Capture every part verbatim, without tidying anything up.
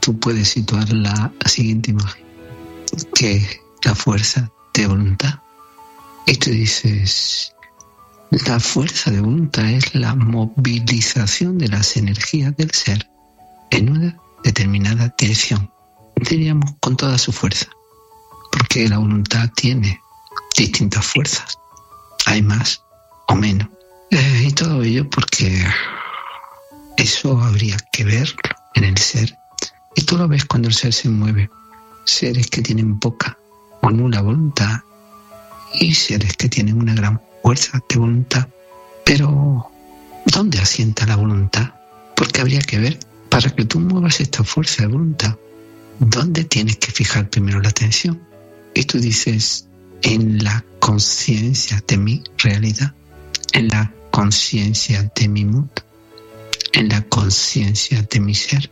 tú puedes situar la, la siguiente imagen, que es la fuerza de voluntad. Y tú dices, la fuerza de voluntad es la movilización de las energías del ser en una determinada dirección, diríamos con toda su fuerza, porque la voluntad tiene distintas fuerzas, hay más o menos, eh, y todo ello porque eso habría que verlo en el ser, y tú lo ves cuando el ser se mueve, seres que tienen poca o nula voluntad y seres que tienen una gran fuerza de voluntad. Pero ¿dónde asienta la voluntad? Porque habría que ver, para que tú muevas esta fuerza de voluntad, ¿dónde tienes que fijar primero la atención? Y tú dices, en la conciencia de mi realidad, en la conciencia de mi mundo, en la conciencia de mi ser.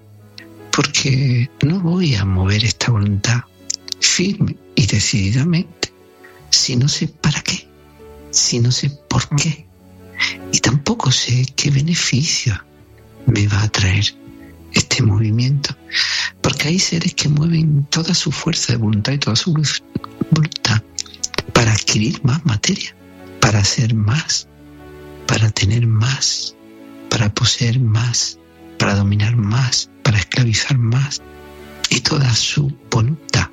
Porque no voy a mover esta voluntad firme y decididamente si no sé para qué, si no sé por qué, y tampoco sé qué beneficio me va a traer este movimiento, porque hay seres que mueven toda su fuerza de voluntad y toda su voluntad para adquirir más materia, para hacer más, para tener más, para poseer más, para dominar más, para esclavizar más, y toda su voluntad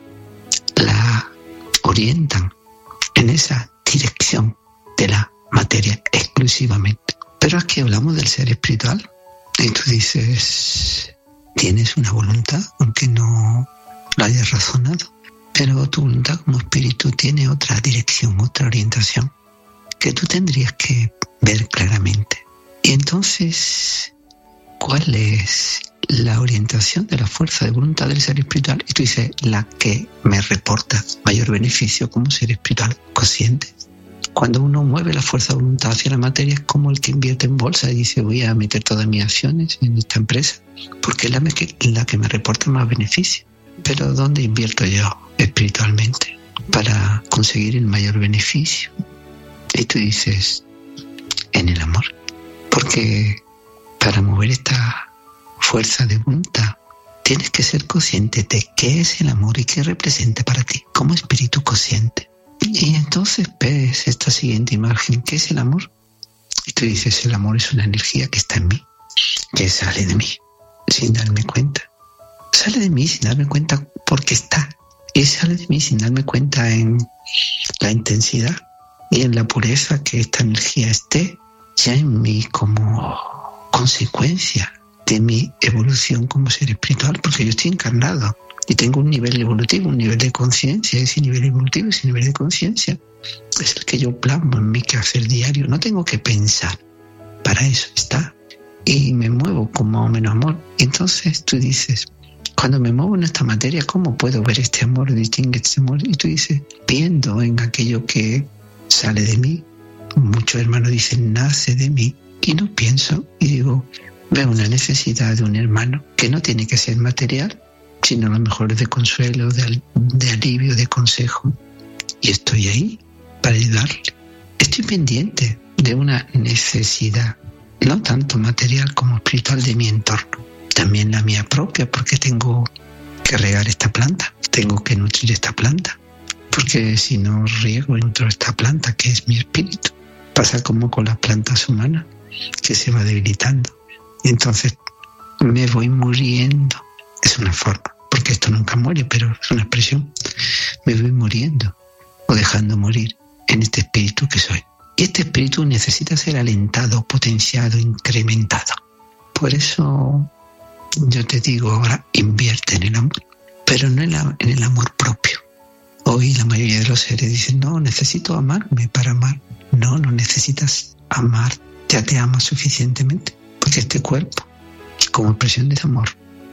la orientan en esa dirección de la materia exclusivamente. Pero aquí hablamos del ser espiritual, y tú dices, tienes una voluntad, aunque no lo hayas razonado, pero tu voluntad como espíritu tiene otra dirección, otra orientación, que tú tendrías que ver claramente. Y entonces, ¿cuál es la orientación de la fuerza de voluntad del ser espiritual? Y tú dices, la que me reporta mayor beneficio como ser espiritual consciente. Cuando uno mueve la fuerza de voluntad hacia la materia, es como el que invierte en bolsa y dice, voy a meter todas mis acciones en esta empresa, porque es la, me, la que me reporta más beneficio. Pero ¿dónde invierto yo espiritualmente para conseguir el mayor beneficio? Y tú dices, en el amor. Porque para mover esta fuerza de voluntad tienes que ser consciente de qué es el amor y qué representa para ti como espíritu consciente. Y entonces ves esta siguiente imagen, ¿qué es el amor? Y tú dices, el amor es una energía que está en mí, que sale de mí sin darme cuenta. Sale de mí sin darme cuenta porque está. Y sale de mí sin darme cuenta en la intensidad y en la pureza que esta energía esté ya en mí como consecuencia de mi evolución como ser espiritual, porque yo estoy encarnado y tengo un nivel evolutivo, un nivel de conciencia. Ese nivel evolutivo, ese nivel de conciencia es el que yo plasmo en mi quehacer diario. No tengo que pensar, para eso está. Y me muevo con más o menos amor. Entonces tú dices, cuando me muevo en esta materia, ¿cómo puedo ver este amor, distinguir este amor? Y tú dices, viendo en aquello que sale de mí. Muchos hermanos dicen, nace de mí. Y no pienso y digo, veo una necesidad de un hermano que no tiene que ser material, sino a lo mejor de consuelo, de, de alivio, de consejo. Y estoy ahí para ayudarle. Estoy pendiente de una necesidad, no tanto material como espiritual, de mi entorno. También la mía propia, porque tengo que regar esta planta, tengo que nutrir esta planta. Porque si no riego y nutro esta planta, que es mi espíritu, pasa como con las plantas humanas, que se va debilitando. Y entonces me voy muriendo. Es una forma, porque esto nunca muere, pero es una expresión. Me voy muriendo o dejando morir en este espíritu que soy. Y este espíritu necesita ser alentado, potenciado, incrementado. Por eso yo te digo ahora, invierte en el amor, pero no en, la, en el amor propio. Hoy la mayoría de los seres dicen, no, necesito amarme para amar. No, no necesitas amar, ya te amas suficientemente, porque este cuerpo, como expresión de amor,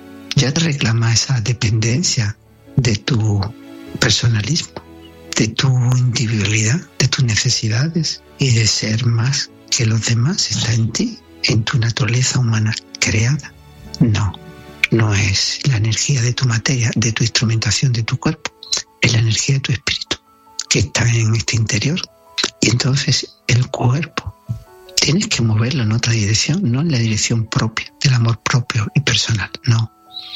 ya te reclama esa dependencia de tu personalismo, de tu individualidad, de tus necesidades y de ser más que los demás. Está en ti, en tu naturaleza humana creada. No, no es la energía de tu materia, de tu instrumentación, de tu cuerpo. Es la energía de tu espíritu que está en este interior. Y entonces el cuerpo tienes que moverlo en otra dirección, no en la dirección propia, del amor propio y personal, no,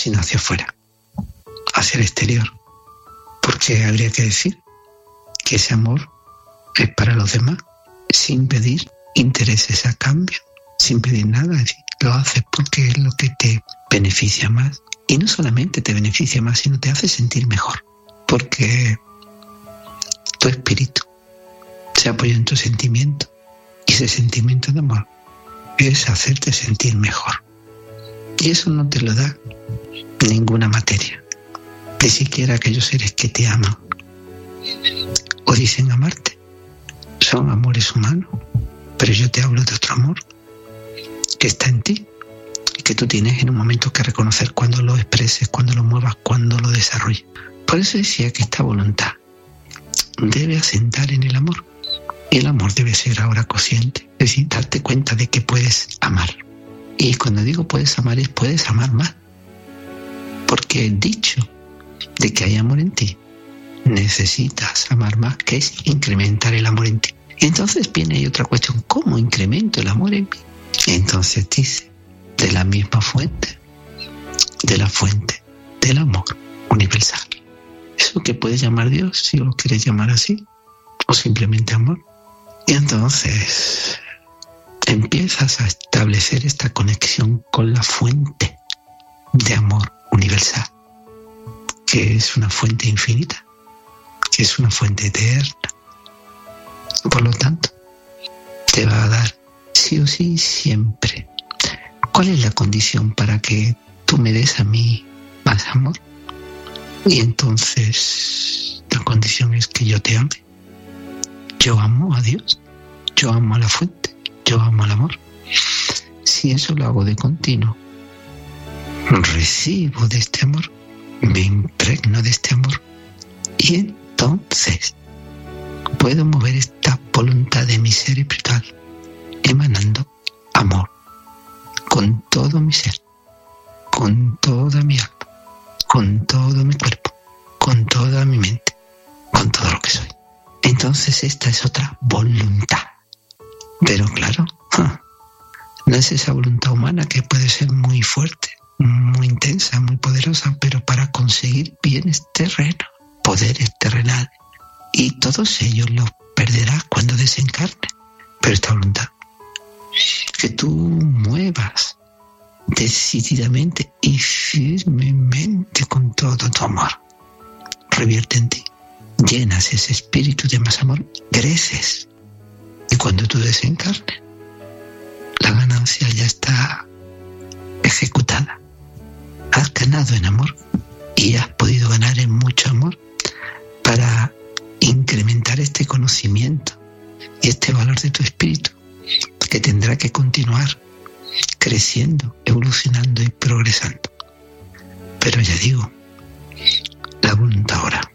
sino hacia afuera, hacia el exterior. Porque habría que decir que ese amor es para los demás, sin pedir intereses a cambio, sin pedir nada. Es decir, lo haces porque es lo que te beneficia más. Y no solamente te beneficia más, sino te hace sentir mejor. Porque tu espíritu se apoya en tu sentimiento. Y ese sentimiento de amor es hacerte sentir mejor. Y eso no te lo da ninguna materia. Ni siquiera aquellos seres que te aman o dicen amarte. Son amores humanos. Pero yo te hablo de otro amor que está en ti y que tú tienes en un momento que reconocer cuando lo expreses, cuando lo muevas, cuando lo desarrolles. Por eso decía que esta voluntad debe asentar en el amor. Y el amor debe ser ahora consciente. Es decir, darte cuenta de que puedes amar. Y cuando digo puedes amar, es puedes amar más. Porque el dicho de que hay amor en ti, necesitas amar más, que es incrementar el amor en ti. Y entonces viene ahí otra cuestión, ¿cómo incremento el amor en mí? Entonces dice, de la misma fuente, de la fuente del amor universal. Eso que puedes llamar Dios, si lo quieres llamar así, o simplemente amor. Y entonces empiezas a establecer esta conexión con la fuente de amor universal, que es una fuente infinita, que es una fuente eterna. Por lo tanto, te va a dar sí o sí siempre. ¿Cuál es la condición para que tú me des a mí más amor? Y entonces la condición es que yo te ame. Yo amo a Dios, yo amo a la fuente, yo amo al amor. Si eso lo hago de continuo, recibo de este amor, me impregno de este amor, y entonces puedo mover esta voluntad de mi ser espiritual emanando amor con todo mi ser, con toda mi alma, con todo mi cuerpo, con toda mi mente, con todo lo que soy. Entonces esta es otra voluntad. Pero claro, no es esa voluntad humana que puede ser muy fuerte, muy intensa, muy poderosa, pero para conseguir bienes terrenos, poderes terrenales, y todos ellos los perderás cuando desencarne. Pero esta voluntad, que tú muevas decididamente y firmemente con todo tu amor, revierte en ti, llenas ese espíritu de más amor, creces, y cuando tú desencarnes, la ganancia ya está ejecutada. Has ganado en amor y has podido ganar en mucho amor para incrementar este conocimiento y este valor de tu espíritu, que tendrá que continuar creciendo, evolucionando y progresando. Pero ya digo, la voluntad ahora,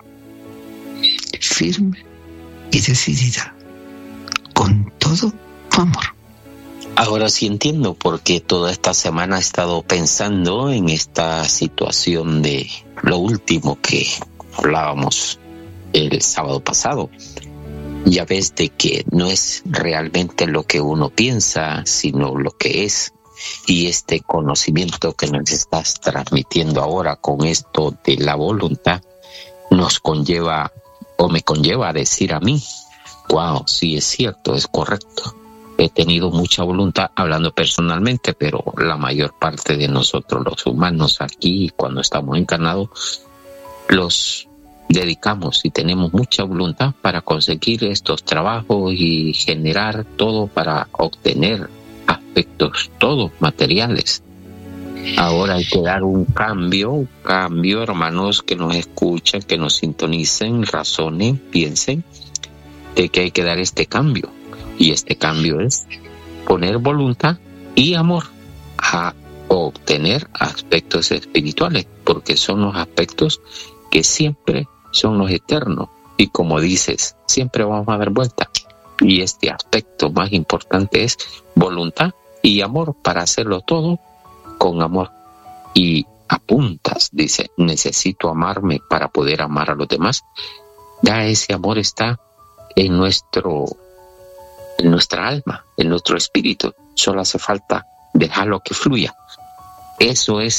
firme y decidida, con todo tu amor. Ahora sí entiendo por qué toda esta semana he estado pensando en esta situación de lo último que hablábamos el sábado pasado. Ya ves de que no es realmente lo que uno piensa, sino lo que es. Y este conocimiento que nos estás transmitiendo ahora con esto de la voluntad nos conlleva, o me conlleva a decir a mí, wow, sí es cierto, es correcto. He tenido mucha voluntad, hablando personalmente, pero la mayor parte de nosotros los humanos aquí, cuando estamos encarnados, los dedicamos y tenemos mucha voluntad para conseguir estos trabajos y generar todo para obtener aspectos, todos materiales. Ahora hay que dar un cambio, un cambio, hermanos que nos escuchan, que nos sintonicen, razonen, piensen de que hay que dar este cambio. Y este cambio es poner voluntad y amor a obtener aspectos espirituales, porque son los aspectos que siempre son los eternos. Y como dices, siempre vamos a dar vuelta. Y este aspecto más importante es voluntad y amor para hacerlo todo con amor. Y apuntas, dice, necesito amarme para poder amar a los demás. Ya ese amor está en nuestro en nuestra alma, en nuestro espíritu. Solo hace falta dejarlo que fluya. Eso es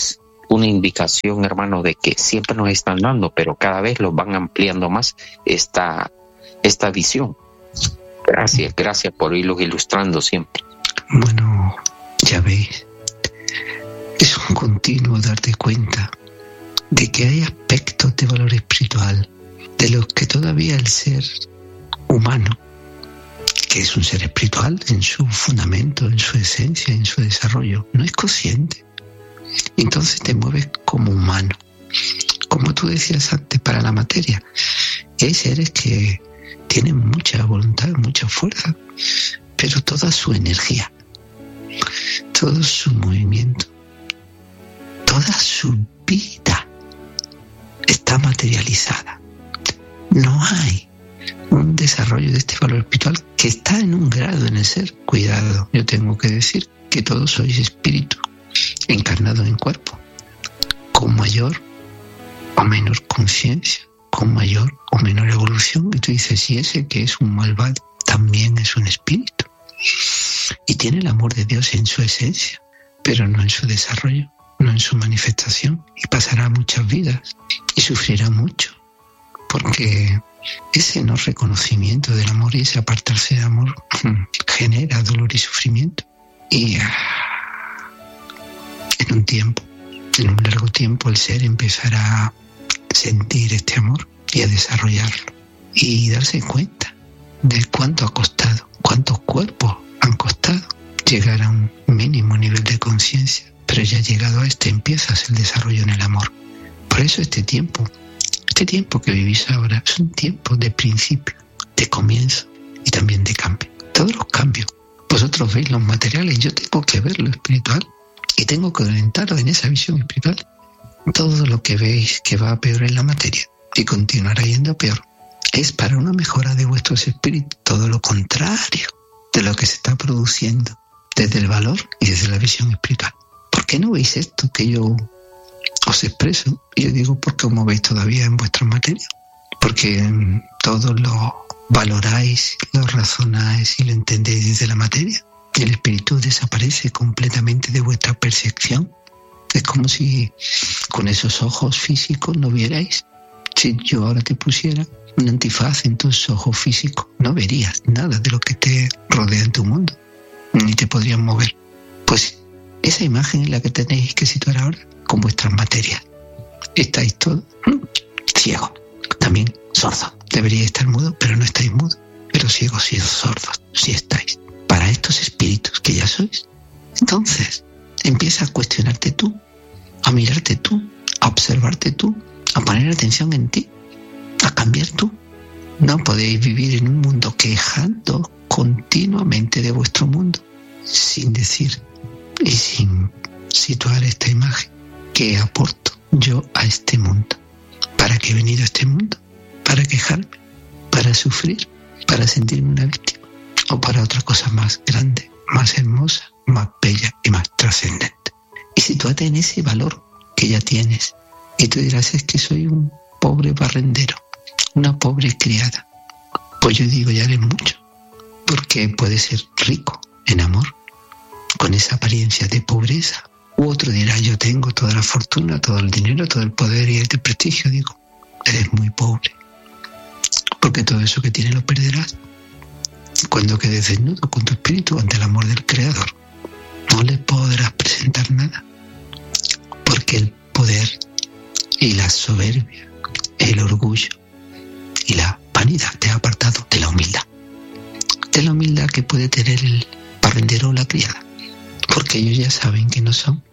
una indicación, hermano, de que siempre nos están dando, pero cada vez los van ampliando más esta, esta visión. Gracias, gracias por irlos ilustrando siempre. Bueno, ya veis, es un continuo darte cuenta de que hay aspectos de valor espiritual de los que todavía el ser humano, que es un ser espiritual en su fundamento, en su esencia, en su desarrollo, no es consciente. Entonces te mueves como humano. Como tú decías antes, para la materia, hay seres que tienen mucha voluntad, mucha fuerza, pero toda su energía, todo su movimiento, toda su vida está materializada. No hay un desarrollo de este valor espiritual que está en un grado en el ser. Cuidado, yo tengo que decir que todos sois espíritu encarnado en cuerpo, con mayor o menor conciencia, con mayor o menor evolución. Y tú dices, si ese que es un malvado también es un espíritu y tiene el amor de Dios en su esencia, pero no en su desarrollo, no en su manifestación, y pasará muchas vidas y sufrirá mucho, porque ese no reconocimiento del amor y ese apartarse del amor genera dolor y sufrimiento. Y en un tiempo, en un largo tiempo, el ser empezará a sentir este amor y a desarrollarlo y darse cuenta de cuánto ha costado, cuántos cuerpos han costado llegar a un mínimo nivel de conciencia, pero ya llegado a este empiezas el desarrollo en el amor. Por eso este tiempo, este tiempo que vivís ahora es un tiempo de principio, de comienzo y también de cambio. Todos los cambios, vosotros veis los materiales, yo tengo que ver lo espiritual y tengo que orientaros en esa visión espiritual. Todo lo que veis que va a peor en la materia y continuará yendo a peor es para una mejora de vuestros espíritus, todo lo contrario de lo que se está produciendo desde el valor y desde la visión espiritual. ¿Por qué no veis esto que yo os expreso? Y yo digo, ¿por qué os movéis todavía en vuestra materia? Porque todo lo valoráis, lo razonáis y lo entendéis desde la materia. Y el espíritu desaparece completamente de vuestra percepción. Es como si con esos ojos físicos no vierais. Si yo ahora te pusiera un antifaz en tus ojos físicos, no verías nada de lo que te rodea en tu mundo, ni te podrías mover. Pues esa imagen es la que tenéis que situar ahora con vuestras materias. Estáis todos ciegos, también sordos. Deberíais estar mudos, pero no estáis mudos. Pero ciegos y sordos sí estáis. Para estos espíritus que ya sois. Entonces, empieza a cuestionarte tú, a mirarte tú, a observarte tú, a poner atención en ti, a cambiar tú. No podéis vivir en un mundo quejando continuamente de vuestro mundo, sin decir y sin situar esta imagen. ¿Qué aporto yo a este mundo? ¿Para qué he venido a este mundo? ¿Para quejarme? ¿Para sufrir? ¿Para sentirme una víctima? ¿O para otra cosa más grande, más hermosa, más bella y más trascendente? Y sitúate en ese valor que ya tienes. Y tú dirás, es que soy un pobre barrendero, una pobre criada. Pues yo digo, ya eres mucho, porque puedes ser rico en amor, con esa apariencia de pobreza. U otro dirá, yo tengo toda la fortuna, todo el dinero, todo el poder y el prestigio. Digo, eres muy pobre, porque todo eso que tienes lo perderás cuando quedes desnudo con tu espíritu ante el amor del Creador. No le podrás presentar nada, porque el poder y la soberbia, el orgullo y la vanidad te ha apartado de la humildad, de la humildad que puede tener el barrendero o la criada, porque ellos ya saben que no son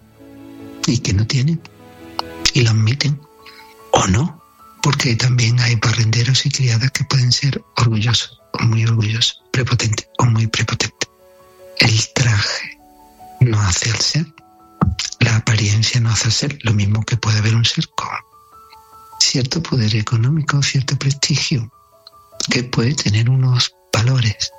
y que no tienen, y lo admiten o no, porque también hay barrenderos y criadas que pueden ser orgullosos o muy orgullosos, prepotentes o muy prepotentes. El traje no hace al ser, la apariencia no hace al ser, lo mismo que puede haber un ser con cierto poder económico, cierto prestigio, que puede tener unos valores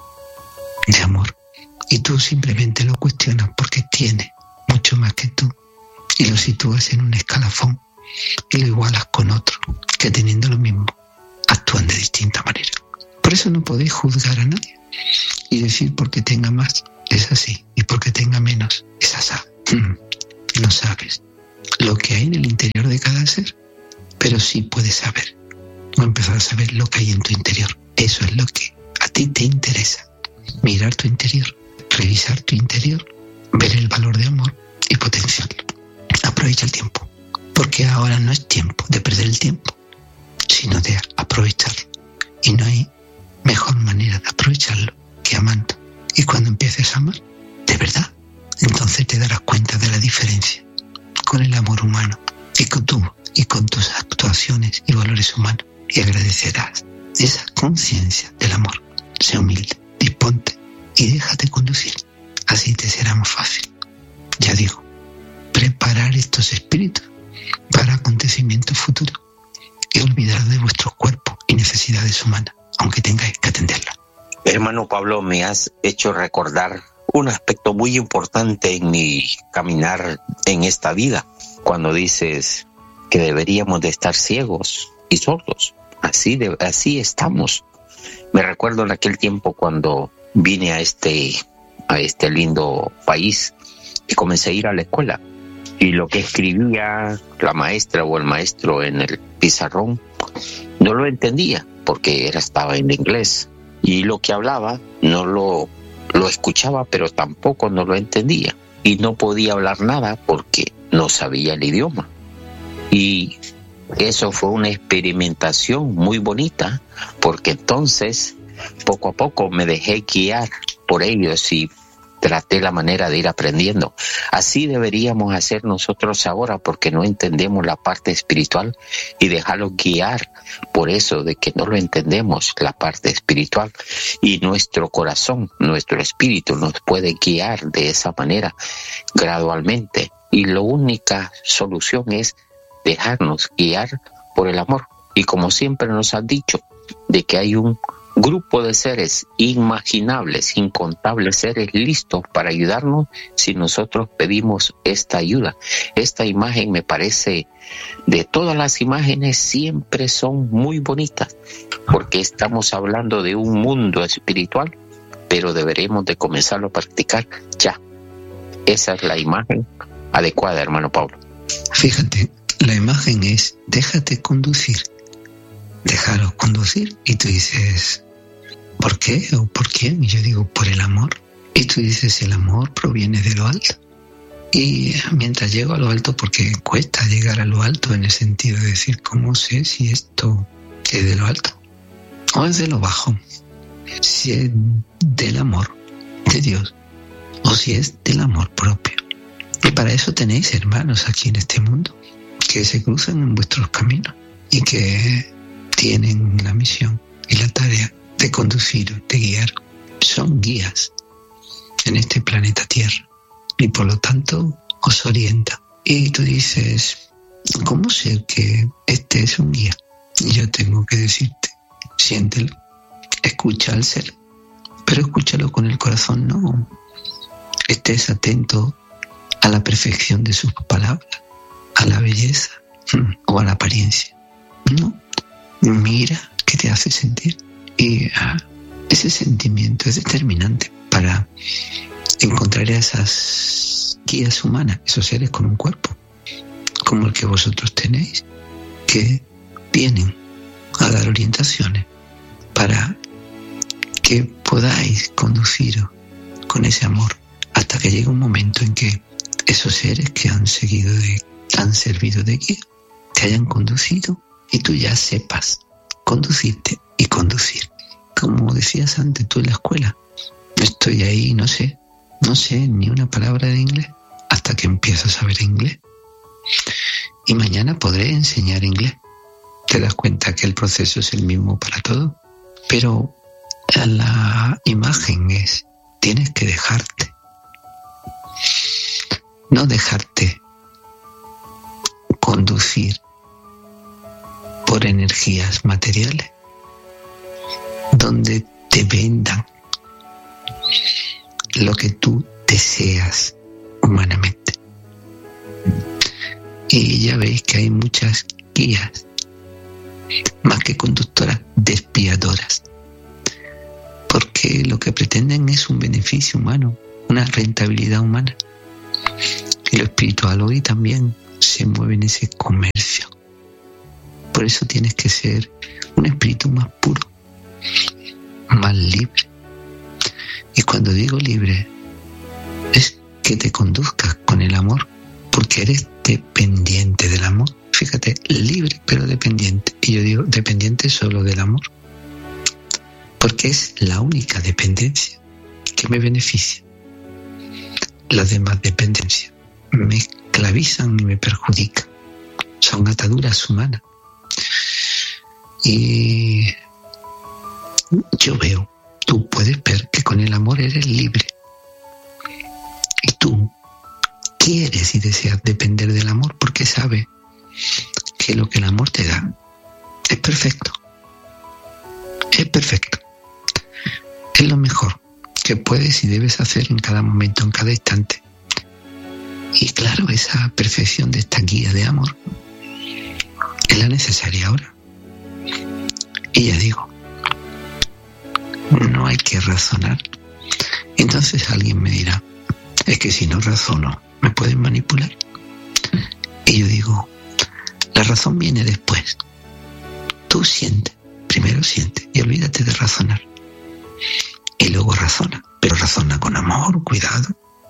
de amor, y tú simplemente lo cuestionas porque tiene mucho más que tú y lo sitúas en un escalafón y lo igualas con otro que teniendo lo mismo actúan de distinta manera. Por eso no podéis juzgar a nadie y decir porque tenga más es así y porque tenga menos es así. No sabes lo que hay en el interior de cada ser, pero sí puedes saber o empezar a saber lo que hay en tu interior. Eso es lo que a ti te interesa. Mirar tu interior, revisar tu interior, ver el valor de amor y potenciarlo. Aprovecha el tiempo, porque ahora no es tiempo de perder el tiempo, sino de aprovecharlo. Y no hay mejor manera de aprovecharlo que amando. Y cuando empieces a amar, de verdad, entonces te darás cuenta de la diferencia con el amor humano y con tú y con tus actuaciones y valores humanos, y agradecerás esa conciencia del amor. Sé humilde, disponte y déjate conducir. Así te será más fácil. Ya digo, preparar estos espíritus para acontecimientos futuros y olvidar de vuestros cuerpos y necesidades humanas, aunque tengáis que atenderlas. Hermano Pablo, me has hecho recordar un aspecto muy importante en mi caminar en esta vida, cuando dices que deberíamos de estar ciegos y sordos. Así, de, así estamos. Me recuerdo en aquel tiempo cuando vine a este, a este lindo país y comencé a ir a la escuela. Y lo que escribía la maestra o el maestro en el pizarrón no lo entendía porque era, estaba en inglés. Y lo que hablaba no lo, lo escuchaba, pero tampoco no lo entendía. Y no podía hablar nada porque no sabía el idioma. Y eso fue una experimentación muy bonita, porque entonces poco a poco me dejé guiar por ellos y traté la manera de ir aprendiendo. Así deberíamos hacer nosotros ahora, porque no entendemos la parte espiritual, y dejarlos guiar por eso de que no lo entendemos, la parte espiritual, y nuestro corazón, nuestro espíritu nos puede guiar de esa manera gradualmente. Y la única solución es dejarnos guiar por el amor. Y como siempre nos han dicho, de que hay un grupo de seres inimaginables, incontables seres listos para ayudarnos si nosotros pedimos esta ayuda. Esta imagen me parece, de todas las imágenes, siempre son muy bonitas, porque estamos hablando de un mundo espiritual, pero deberemos de comenzarlo a practicar ya. Esa es la imagen adecuada, hermano Pablo. Fíjate, la imagen es: déjate conducir, déjalos conducir. Y tú dices, ¿por qué? ¿O por quién? Y yo digo, por el amor. Y tú dices, el amor proviene de lo alto. Y mientras llego a lo alto, porque cuesta llegar a lo alto en el sentido de decir, ¿cómo sé si esto es de lo alto o es de lo bajo? Si es del amor de Dios o si es del amor propio. Y para eso tenéis hermanos aquí en este mundo que se cruzan en vuestros caminos y que tienen la misión y la tarea de conducir, de guiar. Son guías en este planeta Tierra y por lo tanto os orienta. Y tú dices, ¿cómo sé que este es un guía? Y yo tengo que decirte, siéntelo, escucha al ser, pero escúchalo con el corazón, no estés atento a la perfección de sus palabras, a la belleza o a la apariencia. No, mira qué te hace sentir. Y ah, ese sentimiento es determinante para encontrar esas guías humanas, esos seres con un cuerpo, como el que vosotros tenéis, que vienen a dar orientaciones para que podáis conduciros con ese amor hasta que llegue un momento en que esos seres que han seguido de, han servido de guía te hayan conducido y tú ya sepas conducirte y conducir. Como decías antes tú en la escuela, estoy ahí, no sé, no sé ni una palabra de inglés hasta que empiezo a saber inglés. Y mañana podré enseñar inglés. Te das cuenta que el proceso es el mismo para todos, pero la imagen es, tienes que dejarte. No dejarte conducir por energías materiales donde te vendan lo que tú deseas humanamente. Y ya veis que hay muchas guías, más que conductoras, despiadoras, porque lo que pretenden es un beneficio humano, una rentabilidad humana. Y lo espiritual hoy también se mueve en ese comercio. Por eso tienes que ser un espíritu más puro, más libre. Y cuando digo libre, es que te conduzcas con el amor, porque eres dependiente del amor. Fíjate, libre pero dependiente. Y yo digo dependiente solo del amor, porque es la única dependencia que me beneficia. Las demás dependencias me esclavizan y me perjudican. Son ataduras humanas. Y yo veo, tú puedes ver que con el amor eres libre. Y tú quieres y deseas depender del amor porque sabes que lo que el amor te da es perfecto. Es perfecto. Es lo mejor que puedes y debes hacer en cada momento, en cada instante. Y claro, esa perfección de esta guía de amor es la necesaria ahora. Y ya digo, no hay que razonar. Entonces alguien me dirá, es que si no razono, ¿me pueden manipular? Y yo digo, la razón viene después. Tú sientes, primero siente y olvídate de razonar. Y luego razona, pero razona con amor, cuidado.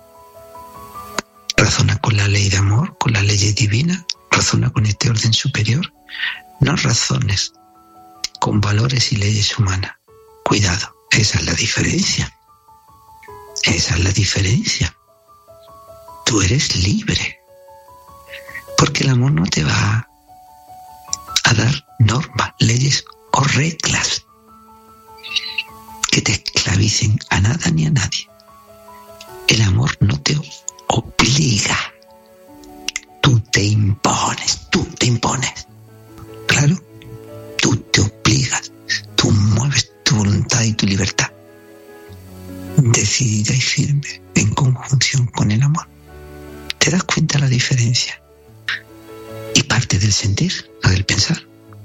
Razona con la ley de amor, con la ley divina, razona con este orden superior. No razones con valores y leyes humanas. Cuidado, esa es la diferencia. Esa es la diferencia. Tú eres libre. Porque el amor no te va a dar normas, leyes o reglas que te esclavicen a nada ni a nadie. El amor no te obliga. Tú te impones, tú te impones. Claro, tú te obligas, tú mueves tu voluntad y tu libertad, decidida y firme, en conjunción con el amor. ¿Te das cuenta la diferencia? Y parte del sentir, no del pensar.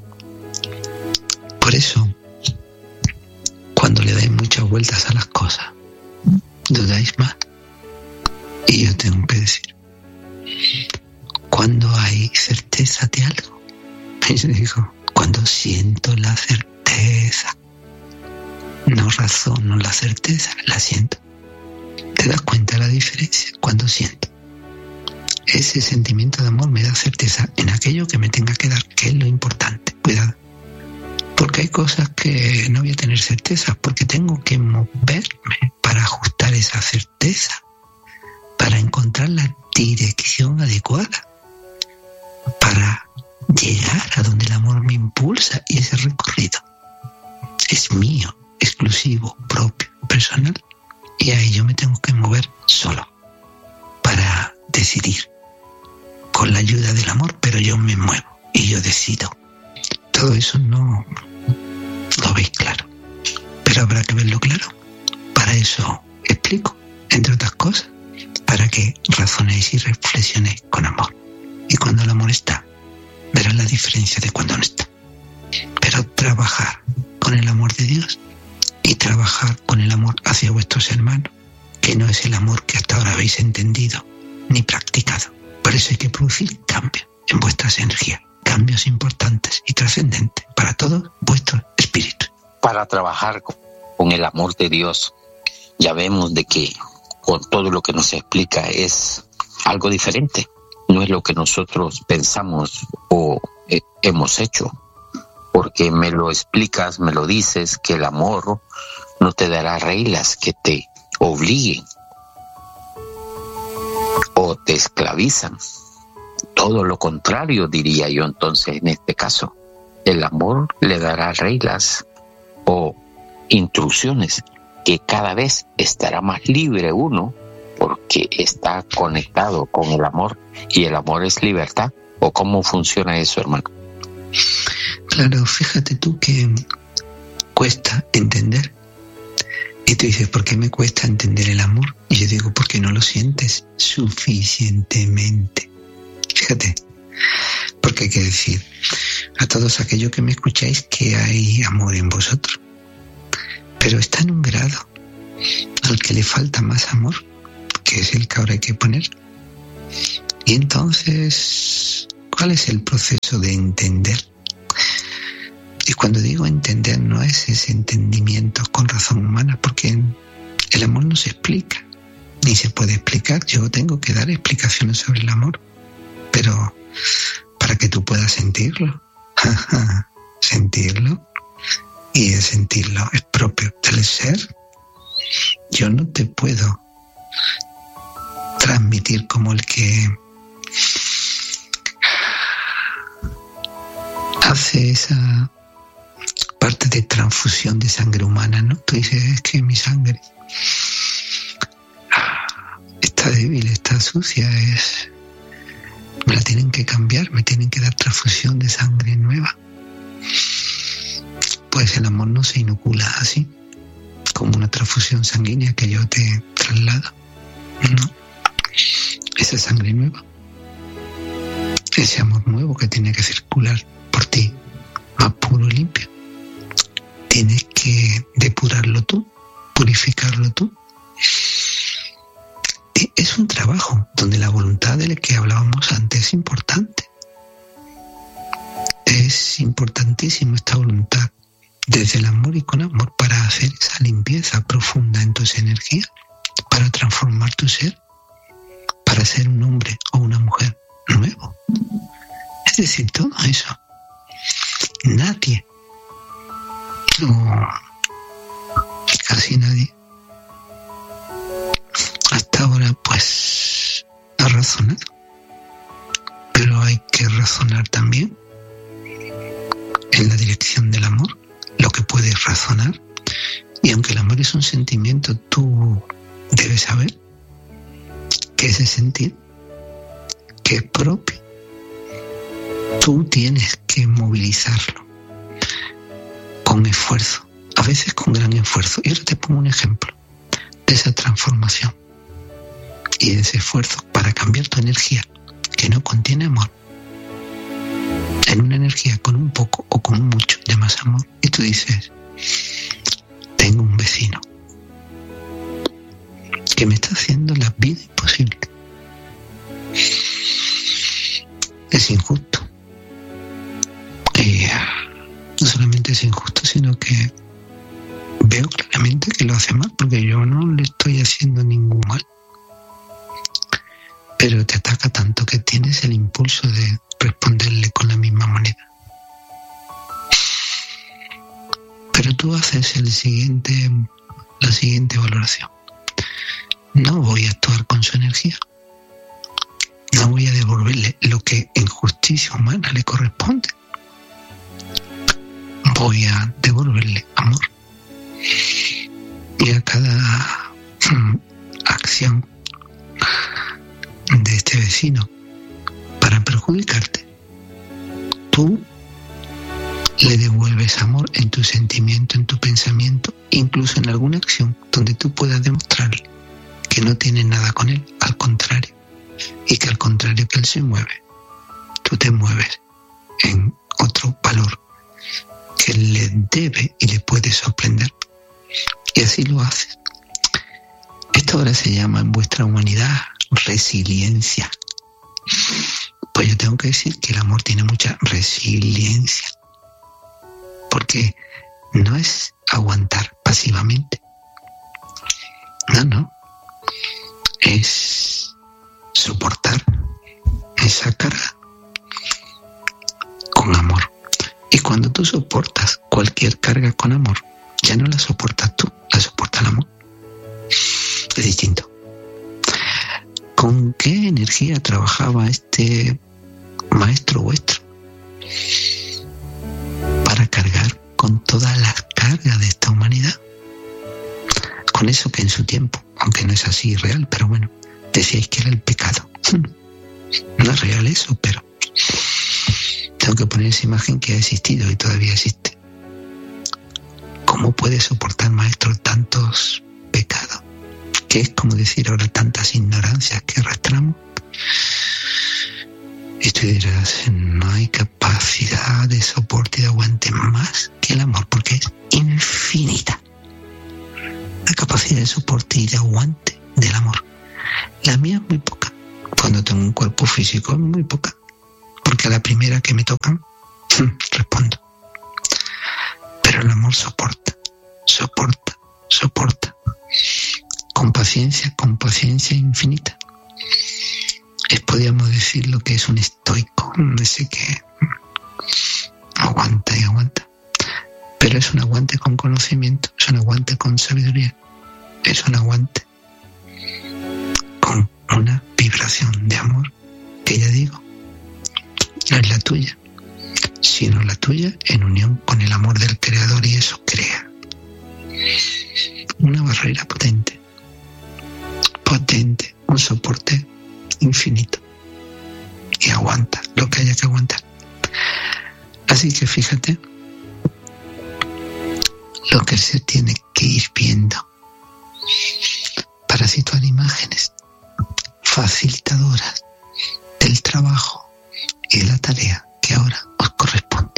Por eso, cuando le dais muchas vueltas a las cosas, dudáis más. Y yo tengo que decir, cuando hay certeza de algo, y yo digo, cuando siento la certeza, no razono la certeza, la siento. ¿Te das cuenta la diferencia? Cuando siento. Ese sentimiento de amor me da certeza en aquello que me tenga que dar, que es lo importante. Cuidado. Porque hay cosas que no voy a tener certeza, porque tengo que moverme para ajustar esa certeza, para encontrar la dirección adecuada, para llegar a donde el amor me impulsa, y ese recorrido es mío, exclusivo, propio, personal, y ahí yo me tengo que mover solo para decidir con la ayuda del amor, pero yo me muevo y yo decido. Todo eso no lo veis claro, pero habrá que verlo claro. Para eso explico, entre otras cosas, para que razonéis y reflexionéis con amor. Y cuando el amor está, verás la diferencia de cuando no está. Pero trabajar con el amor de Dios y trabajar con el amor hacia vuestros hermanos, que no es el amor que hasta ahora habéis entendido ni practicado. Por eso hay que producir cambios en vuestras energías, cambios importantes y trascendentes para todo vuestro espíritu. Para trabajar con el amor de Dios, ya vemos de que con todo lo que nos explica es algo diferente. No es lo que nosotros pensamos o eh, hemos hecho. Porque me lo explicas, me lo dices, que el amor no te dará reglas que te obliguen o te esclavizan. Todo lo contrario, diría yo. Entonces, en este caso, el amor le dará reglas o instrucciones que cada vez estará más libre uno, porque está conectado con el amor, y el amor es libertad. ¿O cómo funciona eso, hermano? Claro, fíjate tú que cuesta entender. Y tú dices, ¿por qué me cuesta entender el amor? Y yo digo, porque no lo sientes suficientemente. Fíjate, porque hay que decir a todos aquellos que me escucháis que hay amor en vosotros. Pero está en un grado al que le falta más amor, que es el que ahora hay que poner. Y entonces, ¿cuál es el proceso de entender? Y cuando digo entender, no es ese entendimiento con razón humana, porque el amor no se explica, ni se puede explicar. Yo tengo que dar explicaciones sobre el amor, pero para que tú puedas sentirlo, sentirlo, y el sentirlo es propio del ser. Yo no te puedo transmitir como el que hace esa parte de transfusión de sangre humana, ¿no? Tú dices, es que mi sangre está débil, está sucia, es... me la tienen que cambiar, me tienen que dar transfusión de sangre nueva. Pues el amor no se inocula así, como una transfusión sanguínea que yo te traslado. No. Esa sangre nueva, ese amor nuevo que tiene que circular por ti, más puro y limpio, tienes que depurarlo tú, purificarlo tú. Es un trabajo donde la voluntad de la que hablábamos antes es importante. Es importantísima esta voluntad desde el amor y con amor para hacer esa limpieza profunda en tus energías, para transformar tu ser, para ser un hombre o una mujer nuevo. Es decir, todo eso. Nadie, o casi nadie, hasta ahora pues ha razonado. Pero hay que razonar también en la dirección del amor, lo que puedes razonar. Y aunque el amor es un sentimiento, tú debes saber que ese sentir, que es propio, tú tienes que movilizarlo con esfuerzo, a veces con gran esfuerzo. Y ahora te pongo un ejemplo de esa transformación y de ese esfuerzo para cambiar tu energía, que no contiene amor, en una energía con un poco o con mucho de más amor. Y tú dices, tengo un vecino que me está haciendo la vida imposible. Es injusto. Y no solamente es injusto, sino que veo claramente que lo hace mal, porque yo no le estoy haciendo ningún mal. Pero te ataca tanto que tienes el impulso de responderle con la misma moneda. Pero tú haces el siguiente, la siguiente valoración. No voy a actuar con su energía. No voy a devolverle lo que en justicia humana le corresponde. Voy a devolverle amor. Y a cada acción de este vecino para perjudicarte, tú le devuelves amor en tu sentimiento, en tu pensamiento, incluso en alguna acción donde tú puedas demostrarle que no tienes nada con él, al contrario, y que al contrario que él se mueve, tú te mueves en otro valor que le debe y le puede sorprender, y así lo haces. Esto ahora se llama en vuestra humanidad resiliencia. Pues yo tengo que decir que el amor tiene mucha resiliencia, porque no es aguantar pasivamente, no, no, es soportar esa carga con amor. Y cuando tú soportas cualquier carga con amor, ya no la soportas tú, la soporta el amor. Es distinto. ¿Con qué energía trabajaba este maestro vuestro para cargar con todas las cargas de esta humanidad? Con eso que en su tiempo, aunque no es así real, pero bueno, decíais que era el pecado. No es real eso, pero tengo que poner esa imagen que ha existido y todavía existe. ¿Cómo puede soportar, maestro, tantos pecados? Que es como decir ahora tantas ignorancias que arrastramos. Y tú dirás, no hay capacidad de soporte y de aguante más que el amor, porque es infinita la capacidad de soporte y de aguante del amor. La mía es muy poca, Cuando tengo un cuerpo físico, muy poca, porque a la primera que me tocan, respondo. Pero el amor soporta, soporta, soporta, con paciencia, con paciencia infinita. Es, podríamos decir, lo que es un estoico, ese que aguanta y aguanta. Pero es un aguante con conocimiento, es un aguante con sabiduría, es un aguante con una vibración de amor, que ya digo, no es la tuya, sino la tuya en unión con el amor del Creador, y eso crea una barrera potente, potente, un soporte infinito, y aguanta lo que haya que aguantar. Así que fíjate lo que se tiene que ir viendo para situar imágenes facilitadoras del trabajo y de la tarea que ahora os corresponde.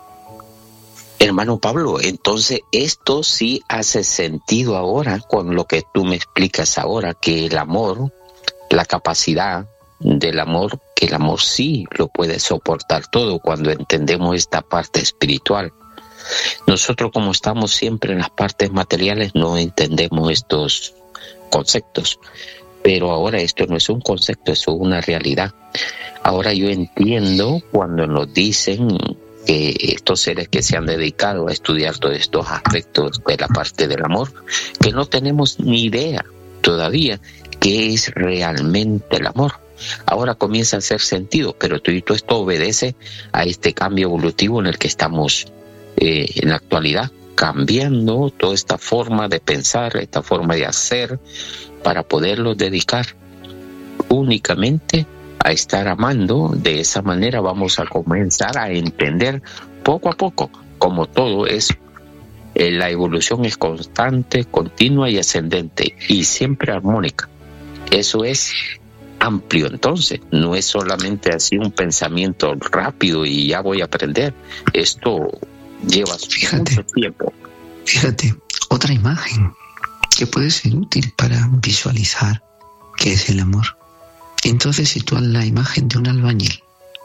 Hermano Pablo, entonces esto sí hace sentido ahora con lo que tú me explicas ahora, que el amor, la capacidad del amor, que el amor sí lo puede soportar todo cuando entendemos esta parte espiritual. Nosotros, como estamos siempre en las partes materiales, no entendemos estos conceptos, pero ahora esto no es un concepto, es una realidad. Ahora yo entiendo cuando nos dicen que estos seres que se han dedicado a estudiar todos estos aspectos de la parte del amor, que no tenemos ni idea todavía qué es realmente el amor. Ahora comienza a hacer sentido, pero todo esto obedece a este cambio evolutivo en el que estamos eh, en la actualidad, cambiando toda esta forma de pensar, esta forma de hacer, para poderlos dedicar únicamente a estar amando. De esa manera vamos a comenzar a entender poco a poco, como todo es, eh, la evolución es constante, continua y ascendente, y siempre armónica. Eso es amplio, entonces, no es solamente así un pensamiento rápido y ya voy a aprender. Esto lleva fíjate, mucho tiempo. Fíjate, otra imagen que puede ser útil para visualizar qué es el amor. Entonces sitúas la imagen de un albañil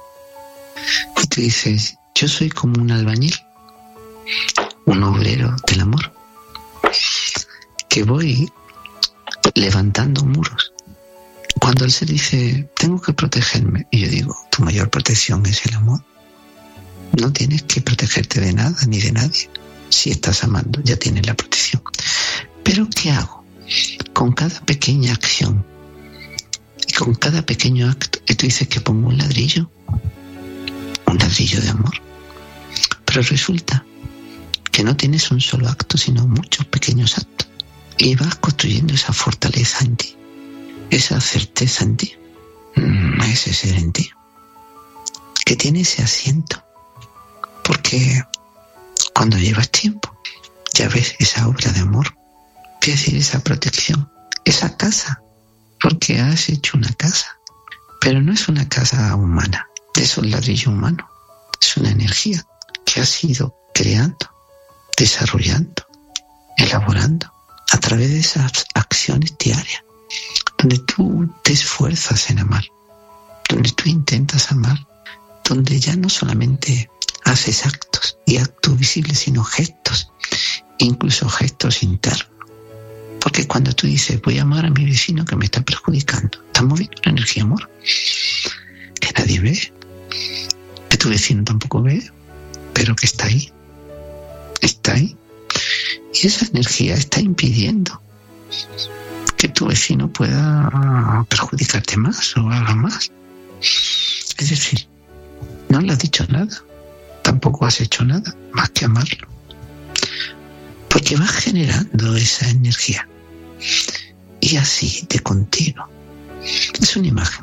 y tú dices, yo soy como un albañil, un obrero del amor, que voy levantando muros. Cuando él se dice, tengo que protegerme, y yo digo, tu mayor protección es el amor. No tienes que protegerte de nada ni de nadie. Si estás amando, ya tienes la protección. Pero ¿qué hago? Con cada pequeña acción y con cada pequeño acto, y tú dices que pongo un ladrillo, un ladrillo de amor. Pero resulta que no tienes un solo acto, sino muchos pequeños actos. Y vas construyendo esa fortaleza en ti, esa certeza en ti, ese ser en ti, que tiene ese asiento. Porque cuando llevas tiempo, ya ves esa obra de amor, es decir, esa protección, esa casa, porque has hecho una casa, pero no es una casa humana, es un ladrillo humano, es una energía que has ido creando, desarrollando, elaborando, a través de esas acciones diarias, donde tú te esfuerzas en amar, donde tú intentas amar, donde ya no solamente haces actos y actos visibles, sino gestos, incluso gestos internos. Porque cuando tú dices, voy a amar a mi vecino que me está perjudicando, estás moviendo una energía de amor que nadie ve, que tu vecino tampoco ve, pero que está ahí, está ahí. Y esa energía está impidiendo que tu vecino pueda perjudicarte más o haga más. Es decir, no le has dicho nada, tampoco has hecho nada más que amarlo, porque vas generando esa energía y así de continuo. Es una imagen,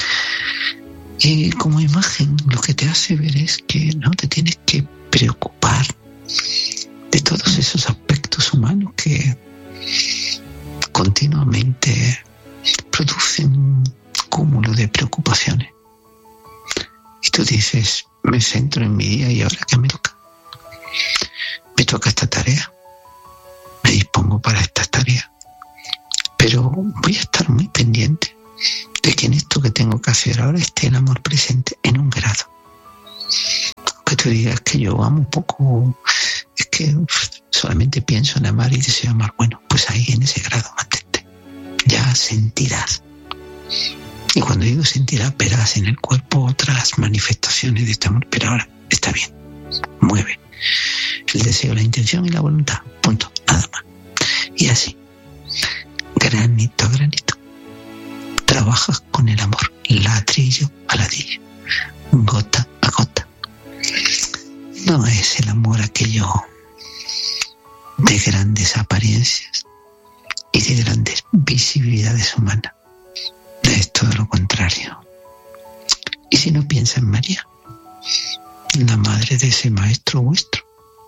y como imagen lo que te hace ver es que no te tienes que preocupar de todos esos aspectos humanos que continuamente producen un cúmulo de preocupaciones. Y tú dices, me centro en mi día y ahora ¿qué me toca? Me toca esta tarea, me dispongo para esta tarea, pero voy a estar muy pendiente de que en esto que tengo que hacer ahora esté el amor presente en un grado. Que tú digas que yo amo poco, es que solamente pienso en amar y deseo amar. Bueno, pues ahí en ese grado mantente. Ya sentirás. Y cuando digo sentirás, verás en el cuerpo otras manifestaciones de este amor. Pero ahora está bien. Mueve el deseo, la intención y la voluntad. Punto. Nada más. Y así, granito a granito, trabajas con el amor, ladrillo a ladrillo, gota a gota. No es el amor aquello de grandes apariencias y de grandes visibilidades humanas. Es todo lo contrario. Y si no piensa en María, la madre de ese maestro vuestro,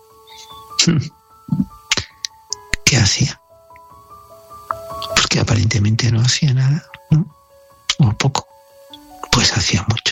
¿qué hacía? Porque aparentemente no hacía nada, ¿no? O poco. Pues hacía mucho.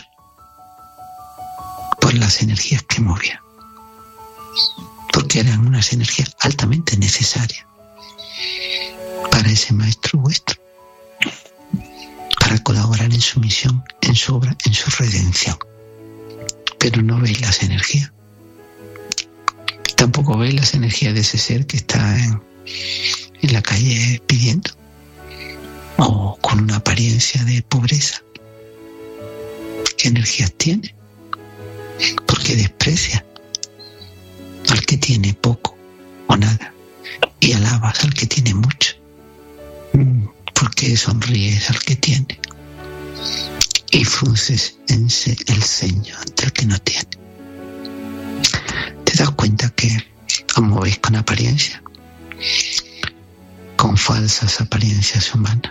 Por las energías que movía. Porque eran unas energías altamente necesarias para ese maestro vuestro. Para colaborar en su misión, en su obra, en su redención. Pero no veis las energías. Tampoco veis las energías de ese ser que está en, en la calle pidiendo. O con una apariencia de pobreza. ¿Qué energías tiene? Porque desprecia al que tiene poco o nada y alabas al que tiene mucho. Porque sonríes al que tiene y frunces en el ceño ante el que no tiene. Te das cuenta que os movéis con apariencia, con falsas apariencias humanas.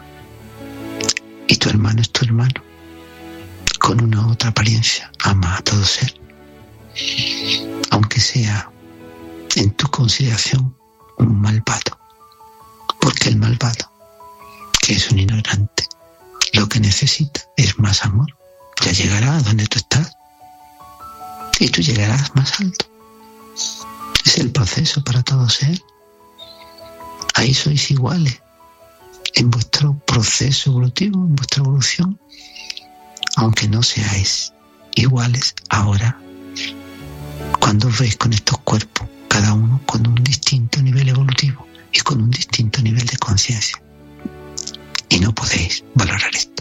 Y tu hermano es tu hermano, con una u otra apariencia, ama a todo ser, aunque sea en tu consideración un malvado, porque el malvado, que es un ignorante, lo que necesita es más amor. Ya llegará a donde tú estás y tú llegarás más alto. Es el proceso para todo ser. Ahí sois iguales en vuestro proceso evolutivo, en vuestra evolución, aunque no seáis iguales ahora, cuando os veis con estos cuerpos, cada uno con un distinto nivel evolutivo y con un distinto nivel de conciencia. Y no podéis valorar esto.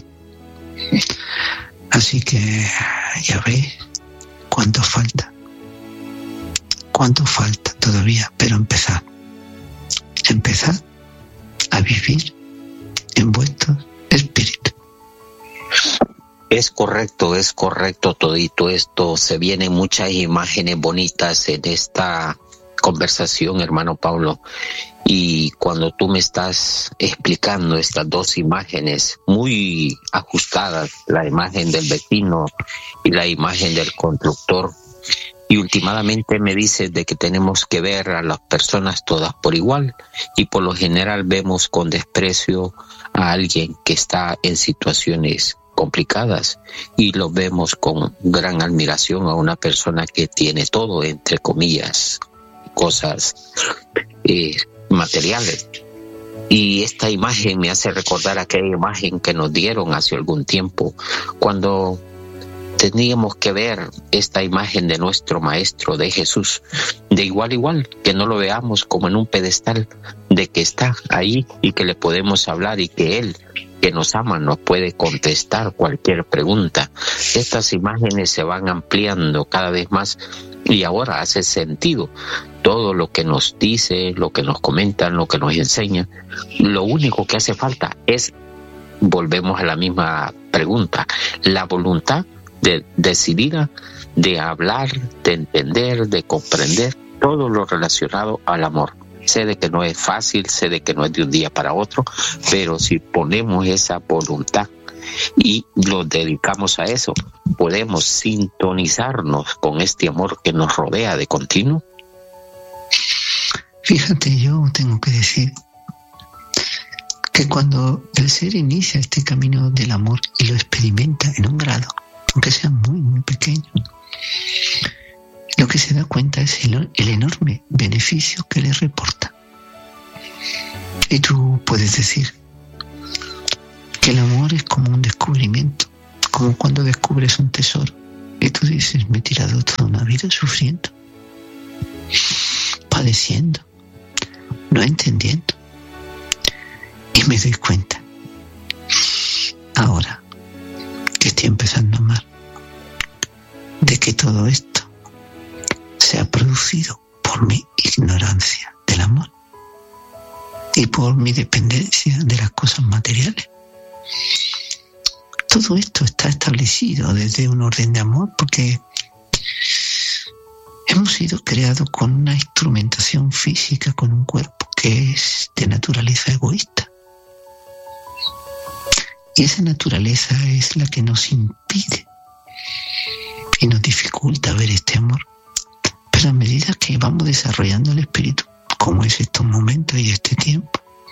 Así que ya veis cuánto falta. Cuánto falta todavía, pero empezad. Empezad a vivir en vuestro espíritu. Es correcto, es correcto todito esto. Se vienen muchas imágenes bonitas en esta conversación, hermano Pablo. Y cuando tú me estás explicando estas dos imágenes muy ajustadas, la imagen del vecino y la imagen del constructor, y últimamente me dices de que tenemos que ver a las personas todas por igual, y por lo general vemos con desprecio a alguien que está en situaciones complicadas y lo vemos con gran admiración a una persona que tiene todo, entre comillas, cosas eh, materiales. Y esta imagen me hace recordar aquella imagen que nos dieron hace algún tiempo, cuando teníamos que ver esta imagen de nuestro Maestro, de Jesús, de igual a igual, que no lo veamos como en un pedestal, de que está ahí y que le podemos hablar y que Él, que nos ama, nos puede contestar cualquier pregunta. Estas imágenes se van ampliando cada vez más y ahora hace sentido todo lo que nos dice, lo que nos comentan, lo que nos enseña. Lo único que hace falta es, volvemos a la misma pregunta, la voluntad de decidida de hablar, de entender, de comprender todo lo relacionado al amor. Sé de que no es fácil, sé de que no es de un día para otro, pero si ponemos esa voluntad y lo dedicamos a eso, podemos sintonizarnos con este amor que nos rodea de continuo. Fíjate, yo tengo que decir que cuando el ser inicia este camino del amor y lo experimenta en un grado, aunque sea muy, muy pequeño, lo que se da cuenta es el, el enorme beneficio que le reporta. Y tú puedes decir que el amor amor es como un descubrimiento, como cuando descubres un tesoro y tú dices, me he tirado toda una vida sufriendo, padeciendo, no entendiendo, y me doy cuenta ahora que estoy empezando a amar, de que todo esto se ha producido por mi ignorancia del amor y por mi dependencia de las cosas materiales. Todo esto está establecido desde un orden de amor porque hemos sido creados con una instrumentación física, con un cuerpo que es de naturaleza egoísta. Y esa naturaleza es la que nos impide y nos dificulta ver este amor. Pero a medida que vamos desarrollando el espíritu, como es estos momentos y este tiempo,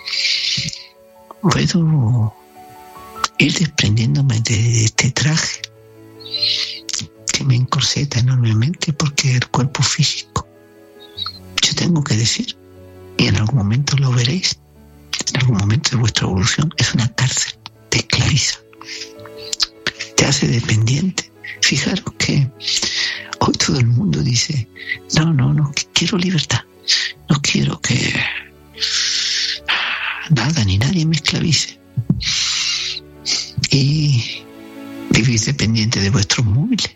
puedo ir desprendiéndome de este traje que me encorseta enormemente, porque el cuerpo físico, yo tengo que decir, y en algún momento lo veréis, en algún momento de vuestra evolución, es una cárcel, te esclaviza, te hace dependiente. Fijaros que hoy todo el mundo dice, no, no, no, quiero libertad, no quiero que nada ni nadie me esclavice. Y vivís dependiente de vuestros móviles,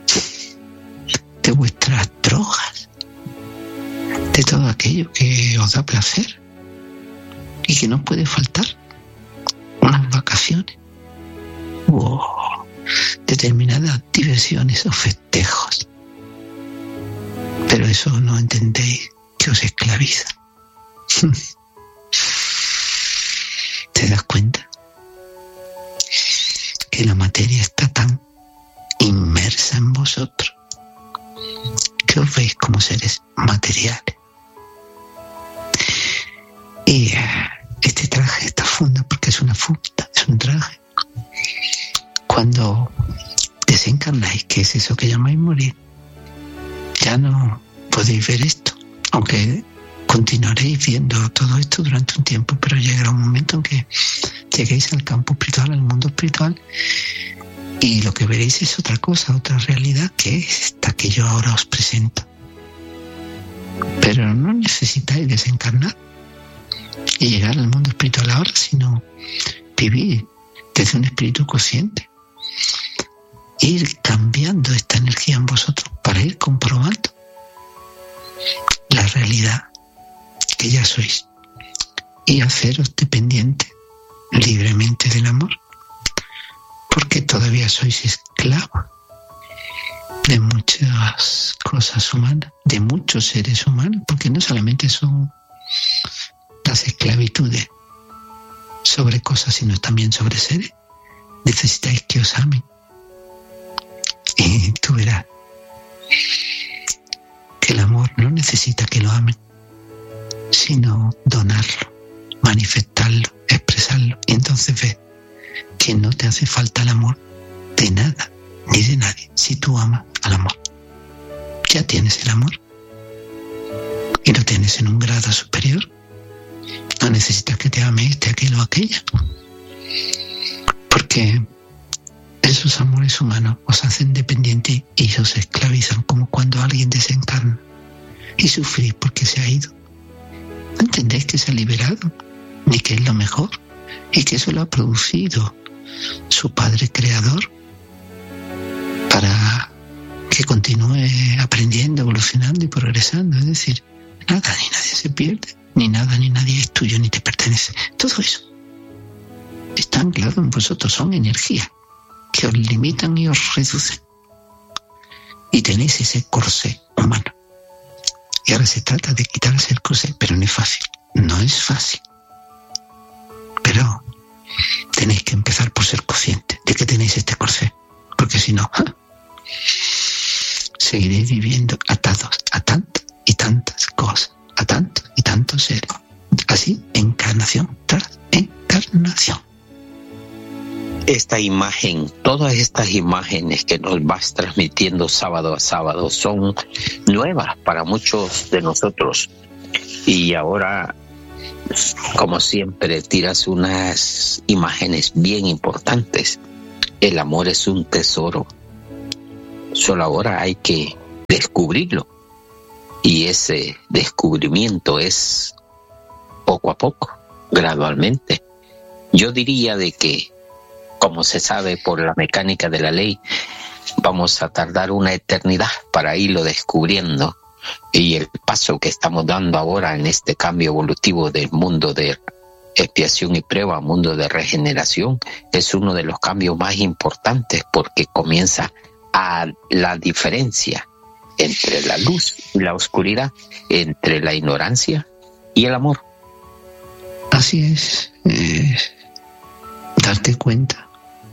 de vuestras drogas, de todo aquello que os da placer y que no puede faltar. Unas vacaciones o determinadas diversiones o festejos. Pero eso no entendéis que os esclaviza. ¿Te das cuenta? Que la materia está tan inmersa en vosotros que os veis como seres materiales. Y este traje, esta funda, porque es una funda, es un traje. Cuando desencarnáis, que es eso que llamáis morir, ya no podéis ver esto, aunque continuaréis viendo todo esto durante un tiempo, pero llegará un momento en que lleguéis al campo espiritual, al mundo espiritual, y lo que veréis es otra cosa, otra realidad, que es esta que yo ahora os presento. Pero no necesitáis desencarnar y llegar al mundo espiritual ahora, sino vivir desde un espíritu consciente, ir cambiando esta energía en vosotros para ir comprobando la realidad que ya sois y haceros dependientes libremente del amor, porque todavía sois esclavos de muchas cosas humanas, de muchos seres humanos, porque no solamente son las esclavitudes sobre cosas, sino también sobre seres. Necesitáis que os amen, y tú verás que el amor no necesita que lo amen, sino donarlo, manifestarlo, expresarlo, y entonces ves que no te hace falta el amor de nada ni de nadie. Si tú amas al amor, ya tienes el amor y lo tienes en un grado superior. No necesitas que te ame este, aquel o aquella, porque esos amores humanos os hacen dependientes y os esclavizan, como cuando alguien desencarna y sufrís porque se ha ido. No entendéis que se ha liberado, ni que es lo mejor, y que eso lo ha producido su Padre Creador para que continúe aprendiendo, evolucionando y progresando. Es decir, nada ni nadie se pierde, ni nada ni nadie es tuyo ni te pertenece. Todo eso está anclado en vosotros, son energías que os limitan y os reducen. Y tenéis ese corsé humano. Y ahora se trata de quitarse el corsé, pero no es fácil. No es fácil. Pero tenéis que empezar por ser conscientes de que tenéis este corsé. Porque si no, ¿eh? seguiréis viviendo atados a tantas y tantas cosas, a tantos y tantos seres. Así, encarnación tras encarnación. Esta imagen, todas estas imágenes que nos vas transmitiendo sábado a sábado son nuevas para muchos de nosotros. Y ahora como siempre, tiras unas imágenes bien importantes. El amor es un tesoro. Solo ahora hay que descubrirlo. Y ese descubrimiento es poco a poco, gradualmente. Yo diría de que, como se sabe por la mecánica de la ley, vamos a tardar una eternidad para irlo descubriendo. Y el paso que estamos dando ahora en este cambio evolutivo del mundo de expiación y prueba, mundo de regeneración, es uno de los cambios más importantes, porque comienza a la diferencia entre la luz y la oscuridad, entre la ignorancia y el amor. Así es, eh, darte cuenta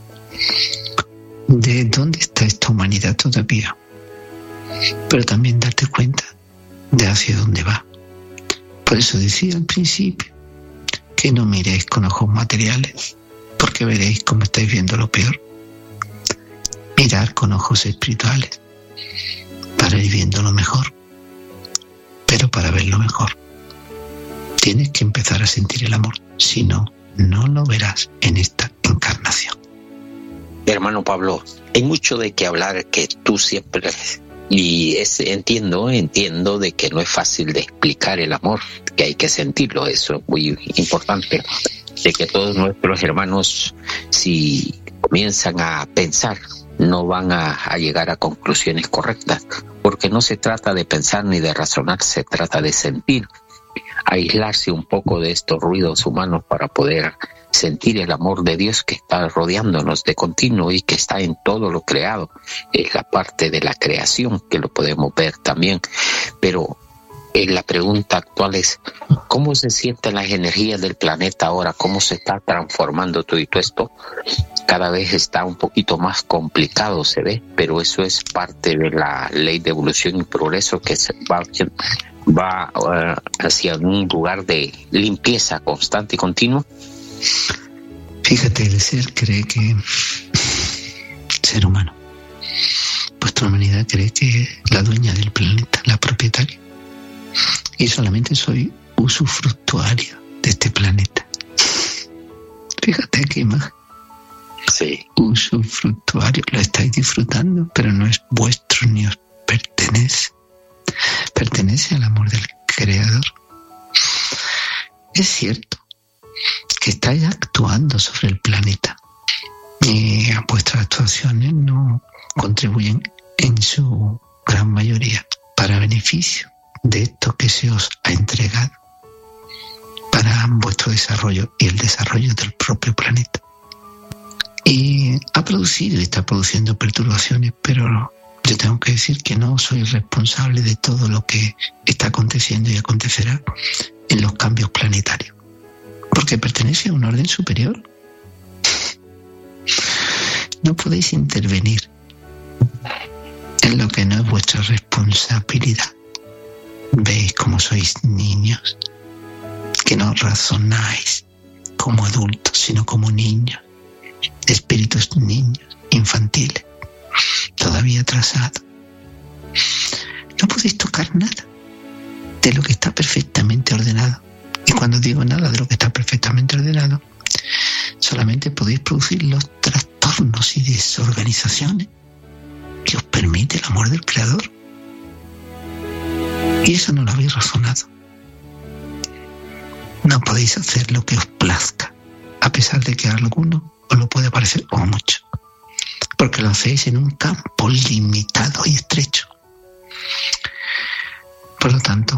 de dónde está esta humanidad todavía, pero también darte cuenta de hacia dónde va. Por eso decía al principio que no miréis con ojos materiales, porque veréis cómo estáis viendo lo peor. Mirad con ojos espirituales para ir viendo lo mejor, pero para ver lo mejor tienes que empezar a sentir el amor, si no, no lo verás en esta encarnación. Hermano Pablo, hay mucho de qué hablar, que tú siempre, y es, entiendo, entiendo de que no es fácil de explicar el amor, que hay que sentirlo, eso es muy importante, de que todos nuestros hermanos, si comienzan a pensar, no van a, a llegar a conclusiones correctas, porque no se trata de pensar ni de razonar, se trata de sentir, aislarse un poco de estos ruidos humanos para poder sentir el amor de Dios que está rodeándonos de continuo y que está en todo lo creado. Es la parte de la creación que lo podemos ver también, pero eh, la pregunta actual es ¿cómo se sienten las energías del planeta ahora? ¿Cómo se está transformando todo y todo esto? Cada vez está un poquito más complicado, se ve, pero eso es parte de la ley de evolución y progreso que se va va uh, hacia un lugar de limpieza constante y continua. Fíjate, el ser cree que ser humano, vuestra humanidad cree que es la dueña del planeta, la propietaria, y solamente soy usufructuario de este planeta. Fíjate qué imagen. Sí. Usufructuario, lo estáis disfrutando, pero no es vuestro ni os pertenece. Pertenece al amor del Creador. Es cierto que estáis actuando sobre el planeta y vuestras actuaciones no contribuyen en su gran mayoría para beneficio de esto que se os ha entregado para vuestro desarrollo y el desarrollo del propio planeta. Y ha producido y está produciendo perturbaciones, pero yo tengo que decir que no soy responsable de todo lo que está aconteciendo y acontecerá en los cambios planetarios, porque pertenece a un orden superior. No podéis intervenir en lo que no es vuestra responsabilidad. Veis cómo sois niños, que no razonáis como adultos, sino como niños, espíritus niños, infantiles, todavía atrasado. No podéis tocar nada de lo que está perfectamente ordenado. Y cuando digo nada de lo que está perfectamente ordenado, solamente podéis producir los trastornos y desorganizaciones que os permite el amor del Creador. Y eso no lo habéis razonado. No podéis hacer lo que os plazca, a pesar de que a alguno os lo puede parecer o mucho, porque lo hacéis en un campo limitado y estrecho. Por lo tanto,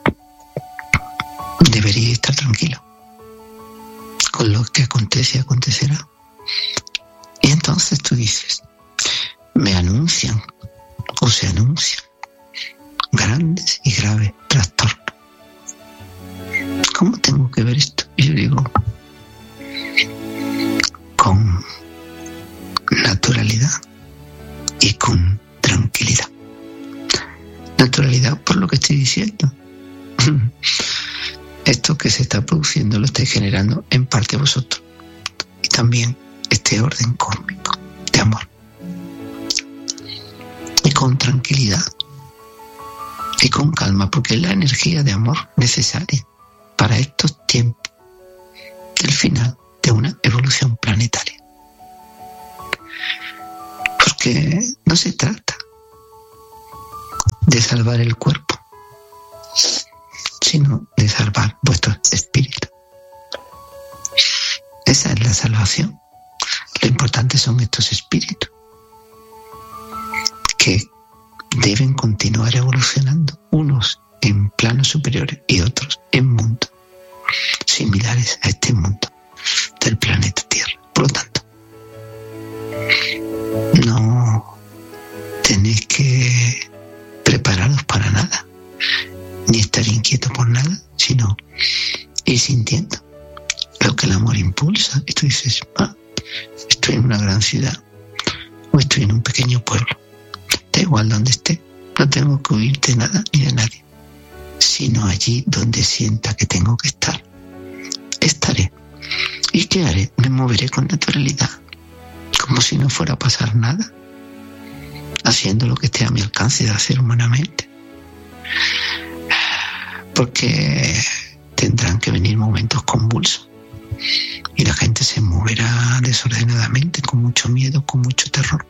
deberíais estar tranquilo con lo que acontece y acontecerá. Y entonces tú dices, me anuncian o se anuncian grandes y graves trastornos. ¿Cómo tengo que ver esto? Y yo digo, con naturalidad y con tranquilidad. Naturalidad por lo que estoy diciendo. Esto que se está produciendo lo estáis generando en parte vosotros. Y también este orden cósmico de amor. Y con tranquilidad. Y con calma, porque es la energía de amor necesaria para estos tiempos del final de una evolución planetaria. Porque no se trata de salvar el cuerpo, sino de salvar vuestro espíritu. Esa es la salvación. Lo importante son estos espíritus que deben continuar evolucionando, unos en planos superiores y otros en mundos similares a este mundo del planeta Tierra. Por lo tanto, no tenéis que prepararos para nada, ni estar inquietos por nada, sino ir sintiendo lo que el amor impulsa. Y tú dices, ah, estoy en una gran ciudad o estoy en un pequeño pueblo. Da igual donde esté, no tengo que huir de nada ni de nadie, sino allí donde sienta que tengo que estar. Estaré. ¿Y qué haré? Me moveré con naturalidad, como si no fuera a pasar nada, haciendo lo que esté a mi alcance de hacer humanamente. Porque tendrán que venir momentos convulsos y la gente se moverá desordenadamente, con mucho miedo, con mucho terror.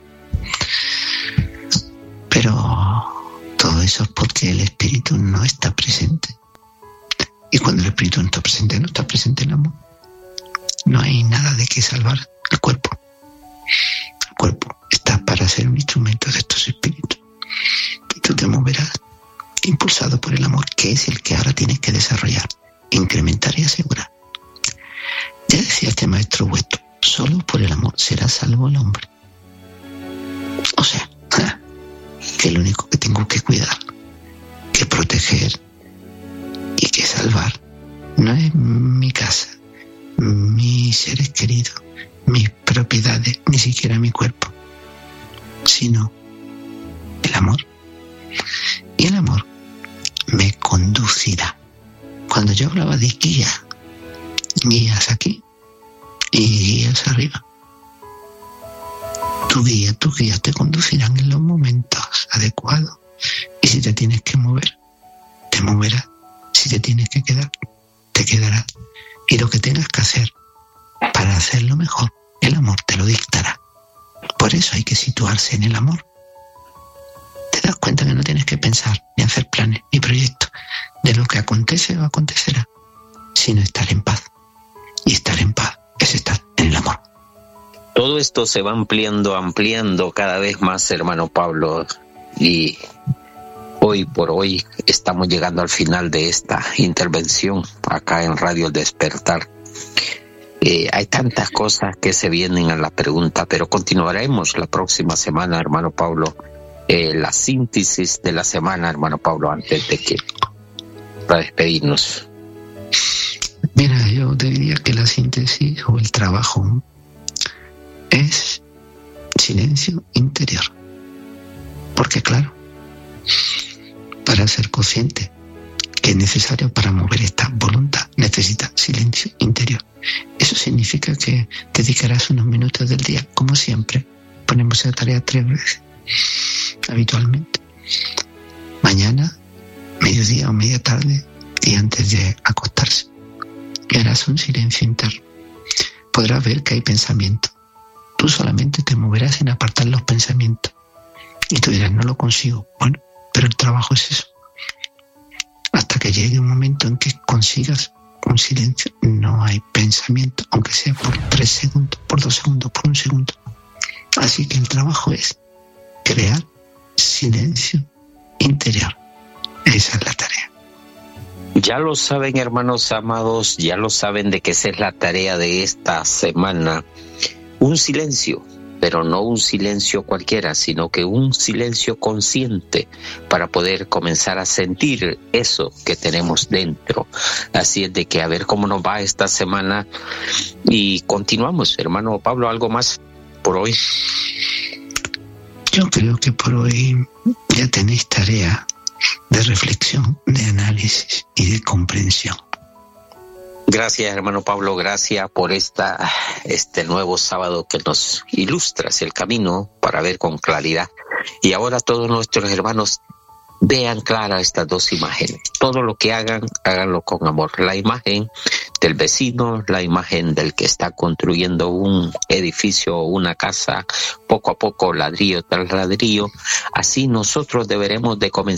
Pero todo eso es porque el espíritu no está presente. Y cuando el espíritu no está presente, no está presente el amor. No hay nada de qué salvar el cuerpo. El cuerpo está para ser un instrumento de estos espíritus. Y tú te moverás impulsado por el amor, que es el que ahora tienes que desarrollar, incrementar y asegurar. Ya decía este maestro vuestro, solo por el amor será salvo el hombre. O sea, que lo único que tengo que cuidar, que proteger y que salvar no es mi casa, mis seres queridos, mis propiedades, ni siquiera mi cuerpo, sino el amor. Y el amor me conducirá. Cuando yo hablaba de guía, guías aquí y guías arriba, tu guía, tus guías te conducirán en los momentos adecuados. Y si te tienes que mover, te moverás. Si te tienes que quedar, te quedarás. Y lo que tengas que hacer para hacerlo mejor, el amor te lo dictará. Por eso hay que situarse en el amor. Te das cuenta que no tienes que pensar ni hacer planes ni proyectos de lo que acontece o acontecerá, sino estar en paz. Y estar en paz es estar en el amor. Todo esto se va ampliando, ampliando cada vez más, hermano Pablo, y hoy por hoy estamos llegando al final de esta intervención acá en Radio El Despertar. Eh, hay tantas cosas que se vienen a la pregunta, pero continuaremos la próxima semana, hermano Pablo, eh, la síntesis de la semana, hermano Pablo, antes de que para despedirnos. Mira, yo te diría que la síntesis o el trabajo es silencio interior. Porque claro, para ser consciente que es necesario para mover esta voluntad, necesita silencio interior. Eso significa que dedicarás unos minutos del día, como siempre. Ponemos esa tarea tres veces, habitualmente. Mañana, mediodía o media tarde y antes de acostarse. Y harás un silencio interno. Podrás ver que hay pensamientos. Tú solamente te moverás en apartar los pensamientos. Y tú dirás, no lo consigo. Bueno, pero el trabajo es eso. Hasta que llegue un momento en que consigas un silencio, no hay pensamiento, aunque sea por tres segundos, por dos segundos, por un segundo. Así que el trabajo es crear silencio interior. Esa es la tarea. Ya lo saben, hermanos amados, ya lo saben de que esa es la tarea de esta semana. Un silencio, pero no un silencio cualquiera, sino que un silencio consciente para poder comenzar a sentir eso que tenemos dentro. Así es de que a ver cómo nos va esta semana y continuamos. Hermano Pablo, ¿algo más por hoy? Yo creo que por hoy ya tenéis tarea de reflexión, de análisis y de comprensión. Gracias, hermano Pablo, gracias por esta este nuevo sábado que nos ilustra hacia el camino para ver con claridad. Y ahora todos nuestros hermanos vean claras estas dos imágenes. Todo lo que hagan, háganlo con amor. La imagen del vecino, la imagen del que está construyendo un edificio o una casa, poco a poco, ladrillo tras ladrillo. Así nosotros deberemos de comenzar